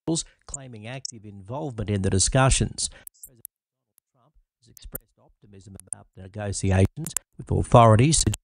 claiming active involvement in the discussions. President Trump has expressed optimism about negotiations with authorities,